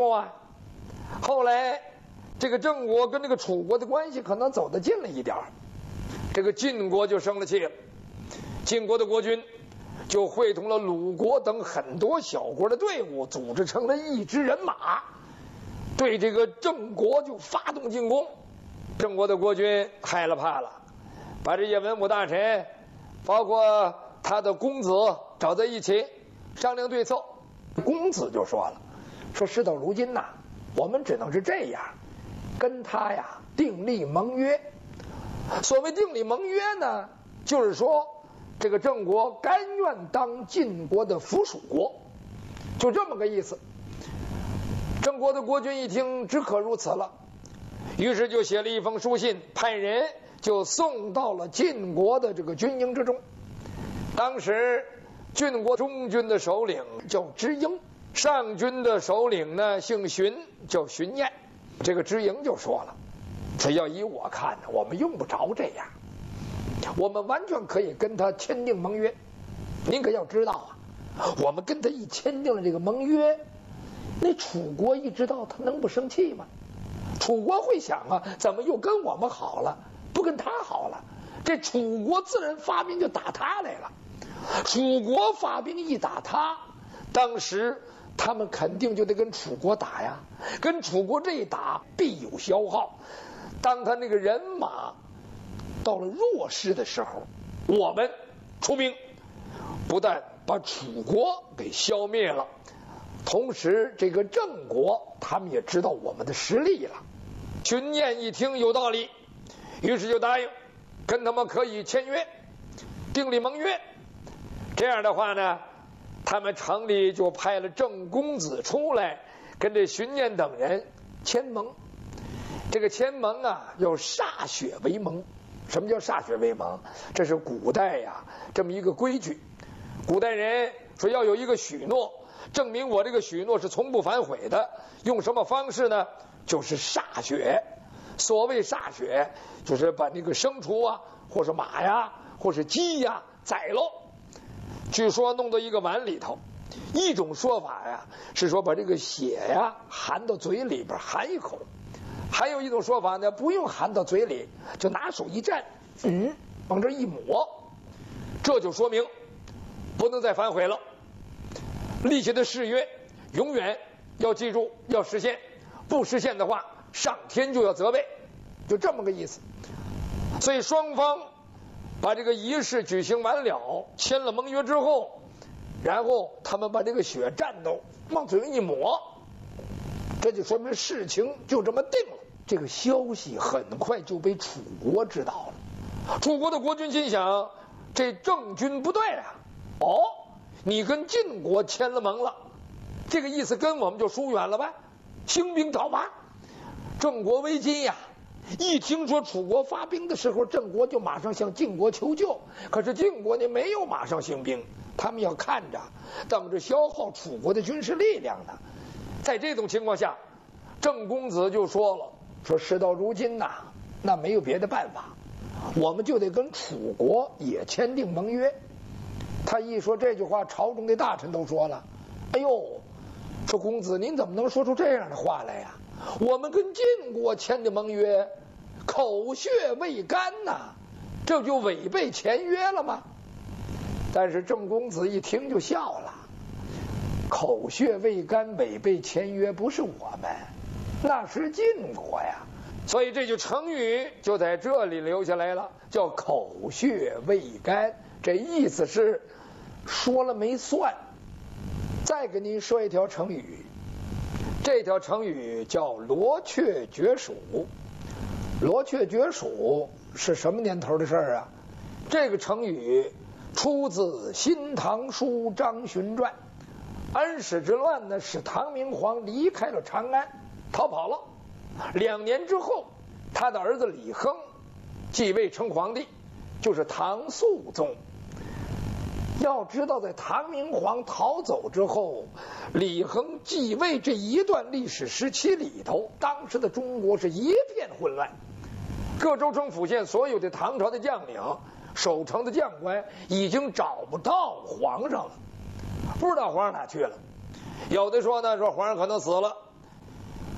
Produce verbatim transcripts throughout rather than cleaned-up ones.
后啊，后来这个郑国跟这个楚国的关系可能走得近了一点，这个晋国就生了气了。晋国的国君就会同了鲁国等很多小国的队伍，组织成了一支人马，对这个郑国就发动进攻。郑国的国君害了怕了，把这些文武大臣包括他的公子找在一起商量对策。公子就说了，说事到如今呐、啊，我们只能是这样，跟他呀订立盟约。所谓订立盟约呢，就是说这个郑国甘愿当晋国的附属国，就这么个意思。郑国的国君一听只可如此了，于是就写了一封书信，派人就送到了晋国的这个军营之中。当时晋国中军的首领叫支营，上军的首领呢姓荀，叫荀晏。这个支营就说了，说要依我看呢，我们用不着这样，我们完全可以跟他签订盟约。您可要知道啊，我们跟他一签订了这个盟约，那楚国一知道，他能不生气吗？楚国会想啊，怎么又跟我们好了，不跟他好了？这楚国自然发兵就打他来了。楚国发兵一打他，当时他们肯定就得跟楚国打呀，跟楚国这一打必有消耗。当他那个人马到了弱势的时候，我们出兵，不但把楚国给消灭了，同时这个郑国他们也知道我们的实力了。荀晏一听有道理，于是就答应跟他们可以签约，订立盟约。这样的话呢，他们城里就派了郑公子出来跟这荀晏等人签盟。这个签盟啊，要歃血为盟。什么叫歃血为盟？这是古代呀这么一个规矩。古代人说要有一个许诺，证明我这个许诺是从不反悔的。用什么方式呢？就是歃血。所谓歃血，就是把那个牲畜啊，或是马呀，或是鸡呀宰喽，据说弄到一个碗里头。一种说法呀是说把这个血呀含到嘴里边含一口，还有一种说法呢，不用含到嘴里，就拿手一蘸，嗯，往这一抹，这就说明不能再反悔了。立下的誓约永远要记住，要实现，不实现的话上天就要责备，就这么个意思。所以双方把这个仪式举行完了，签了盟约之后，然后他们把这个血蘸到往嘴上一抹，这就说明事情就这么定了。这个消息很快就被楚国知道了。楚国的国君心想，这郑军不对啊，哦，你跟晋国签了盟了，这个意思跟我们就疏远了呗，兴兵讨伐。郑国危机呀，一听说楚国发兵的时候，郑国就马上向晋国求救。可是晋国呢没有马上兴兵，他们要看着等着消耗楚国的军事力量呢。在这种情况下，郑公子就说了，说事到如今呐、啊，那没有别的办法，我们就得跟楚国也签订盟约。他一说这句话，朝中的大臣都说了，哎呦，说公子您怎么能说出这样的话来呀、啊？我们跟晋国签的盟约口血未干呐、啊，这就违背前约了吗？但是郑公子一听就笑了，口血未干违背前约不是我们，那是晋国呀。所以这句成语就在这里留下来了，叫口血未干，这意思是说了没算。再给您说一条成语，这条成语叫罗雀绝蜀。罗雀绝蜀是什么年头的事儿啊？这个成语出自《新唐书·张巡传》。安史之乱呢，使唐明皇离开了长安，逃跑了。两年之后，他的儿子李亨继位成皇帝，就是唐肃宗。要知道，在唐明皇逃走之后，李亨继位这一段历史时期里头，当时的中国是一片混乱，各州城府县所有的唐朝的将领、守城的将官已经找不到皇上了，不知道皇上哪去了。有的说呢，说皇上可能死了；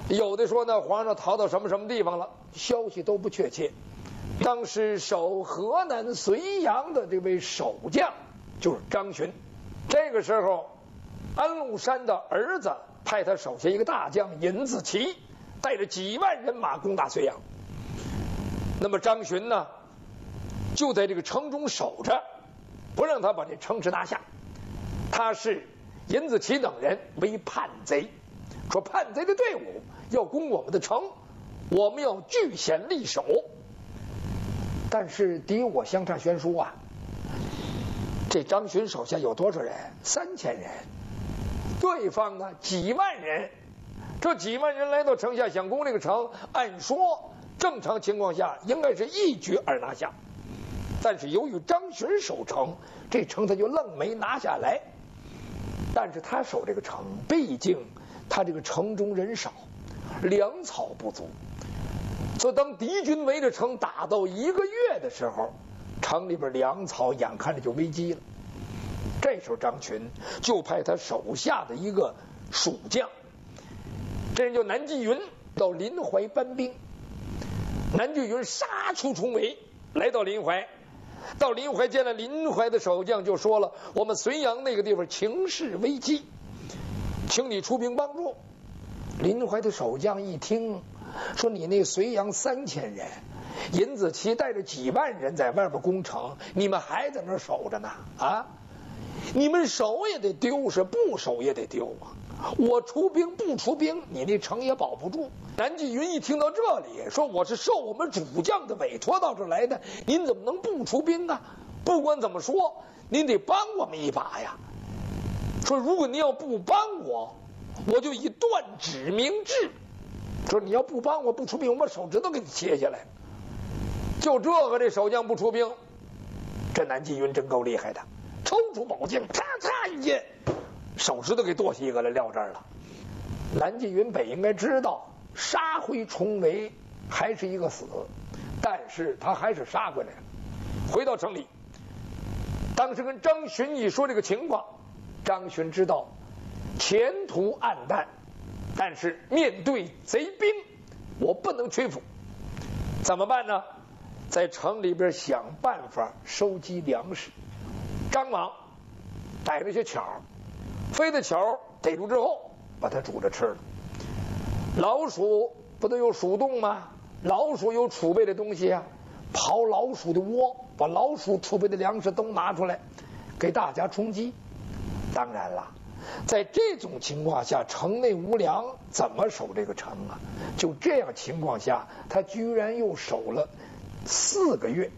有的说呢，皇上逃到什么什么地方了，消息都不确切。当时守河南睢阳的这位守将就是张巡。这个时候，安禄山的儿子派他手下一个大将尹子奇，带着几万人马攻打睢阳。那么张巡呢，就在这个城中守着，不让他把这城池拿下。他是尹子奇等人为叛贼，说叛贼的队伍要攻我们的城，我们要据险立守。但是敌我相差悬殊啊！这张巡手下有多少人？三千人，对方呢几万人。这几万人来到城下想攻这个城，按说正常情况下应该是一举而拿下，但是由于张巡守城，这城他就愣没拿下来。但是他守这个城，毕竟他这个城中人少，粮草不足，所以当敌军围着城打到一个月的时候，城里边粮草眼看着就危机了。这时候张巡就派他手下的一个蜀将，这人叫南霁云，到临淮搬兵。南霁云杀出重围，来到临淮。到临淮见了临淮的守将，就说了：我们睢阳那个地方情势危机，请你出兵帮助。临淮的守将一听，说你那睢阳三千人，尹子奇带着几万人在外边攻城，你们还在那守着呢啊！你们守也得丢，是不守也得丢啊！我出兵不出兵，你那城也保不住。南霁云一听到这里，说我是受我们主将的委托到这来的，您怎么能不出兵啊？不管怎么说，您得帮我们一把呀。说如果您要不帮我，我就以断指明志。说你要不帮我不出兵，我把手指头给你切下来。就这个这守将不出兵，这南霁云真够厉害的，抽出宝剑，嚓嚓一剑，手指头给剁下一个来，撂这儿了。南霁云本应该知道杀回重围还是一个死，但是他还是杀回来了。回到城里，当时跟张巡一说这个情况，张巡知道前途暗淡，但是面对贼兵，我不能屈服。怎么办呢？在城里边想办法收集粮食。张莽逮了些巧，飞的巧逮住之后，把它煮着吃了。老鼠不都有鼠洞吗？老鼠有储备的东西啊，刨老鼠的窝，把老鼠储备的粮食都拿出来，给大家充饥。当然了，在这种情况下，城内无粮，怎么守这个城啊？就这样情况下，他居然又守了四个月。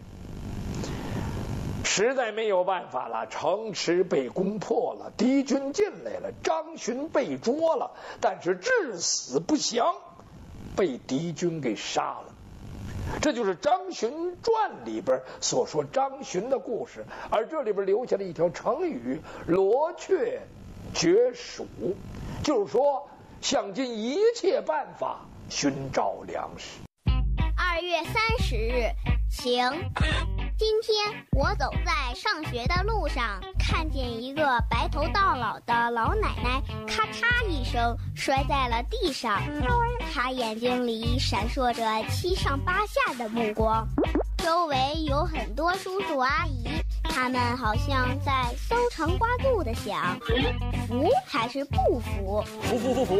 实在没有办法了，城池被攻破了，敌军进来了，张巡被捉了，但是至死不降，被敌军给杀了。这就是《张巡传》里边所说张巡的故事，而这里边留下了一条成语“罗雀绝蜀”，就是说想尽一切办法寻找粮食。 二月三十日，晴。今天我走在上学的路上，看见一个白头到老的老奶奶咔嚓一声摔在了地上，她眼睛里闪烁着七上八下的目光，周围有很多叔叔阿姨，他们好像在搜肠刮肚的想，服还是不服？ 服服服服，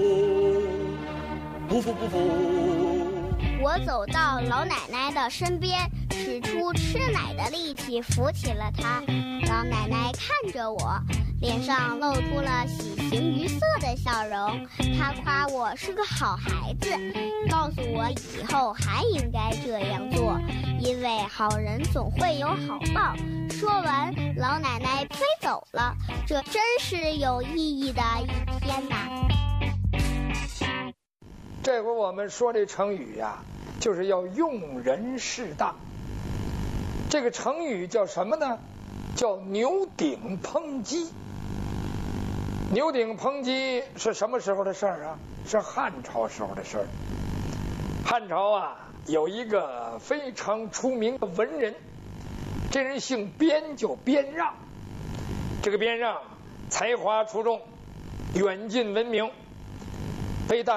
不服不服。 我走到老奶奶的身边，使出吃奶的力气扶起了她。老奶奶看着我，脸上露出了喜形于色的笑容。她夸我是个好孩子，告诉我以后还应该这样做，因为好人总会有好报。说完，老奶奶飞走了。这真是有意义的一天呐！ 这回我们说这成语呀、啊，就是要用人适当。这个成语叫什么呢？叫牛鼎烹鸡。牛鼎烹鸡是什么时候的事儿啊？是汉朝时候的事儿。汉朝啊，有一个非常出名的文人，这人姓边，叫边让。这个边让才华出众，远近闻名，被大